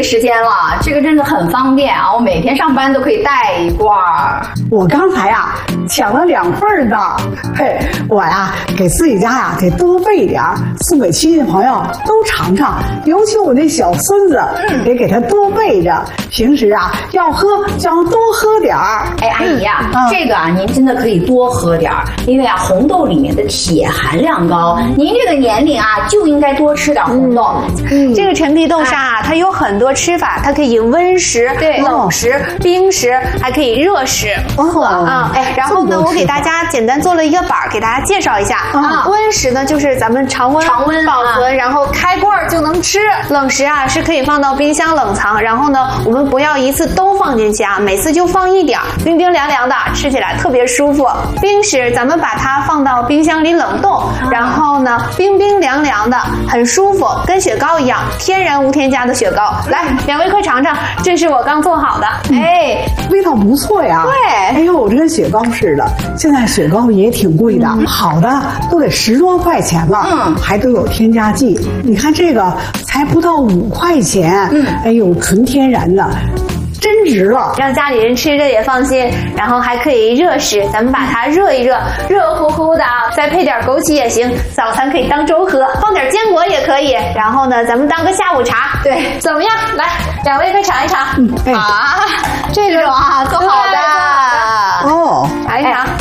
时间了，这个真的很方便啊！我每天上班都可以带一罐。 我刚才呀抢了2份呢，嘿，我呀给自己家呀得多备点儿，送给亲戚朋友都尝尝，尤其我那小孙子，得给他多备着。平时啊要喝就要多喝点儿。 哎，阿姨呀，这个啊您真的可以多喝点儿，因为啊红豆里面的铁含量高，您这个年龄啊就应该多吃点红豆。 这个陈皮豆沙啊，它有很多吃法，它可以温食、冷食、冰食，还可以热食。然后呢，我给大家简单做了一个板，给大家介绍一下。温食呢，就是咱们常温保存，然后开罐就能吃。冷食啊，是可以放到冰箱冷藏，然后呢，我们不要一次都放进去啊，每次就放一点，冰冰凉凉的，吃起来特别舒服。冰食，咱们把它放到冰箱里冷冻，然后呢，冰冰凉凉的，很舒服，跟雪糕一样，天然无添加的雪糕。来，2位快尝尝，这是我刚做好的。 味道不错呀。 对， 哎呦，这跟雪糕似的。现在雪糕也挺贵的，好的都得10多块钱了，还都有添加剂。你看这个才不到5块钱，哎呦，纯天然的。真值了， 让家里人吃着也放心，然后还可以热食，咱们把它热一热，热乎乎的啊，再配点枸杞也行，早餐可以当粥喝，放点坚果也可以，然后呢，咱们当个下午茶，对，怎么样？来，2位快尝一尝。 这种啊，做好的哦， 尝一尝。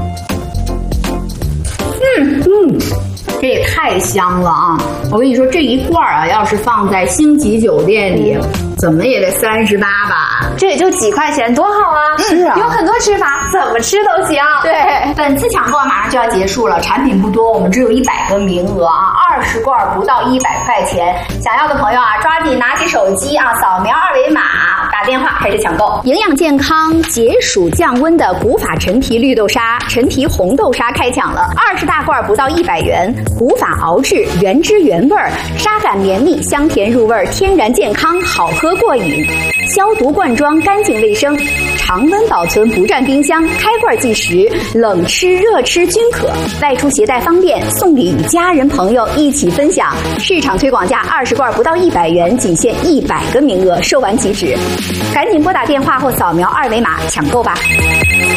这也太香了啊！我跟你说，这一罐啊，要是放在星级酒店里，怎么也得38吧？ 这也就几块钱，多好啊！ 是啊， 有很多吃法，怎么吃都行。 对，本次抢购马上就要结束了，产品不多，我们只有100个名额啊，20罐不到100块钱。想要的朋友啊，抓紧拿起手机啊，扫描2维码，打电话开始抢购。营养健康、解暑降温的古法陈皮绿豆沙、陈皮红豆沙开抢了，20大罐不到100元。古法熬制，原汁原味儿，沙感绵密，香甜入味，天然健康，好喝过瘾。消毒罐装，干净卫生，常温保存，不占冰箱，开罐即食，冷吃热吃均可。外出携带方便，送礼与家人朋友一起分享。市场推广价20罐不到100元，仅限100个名额，售完即止。赶紧拨打电话或扫描2维码抢购吧。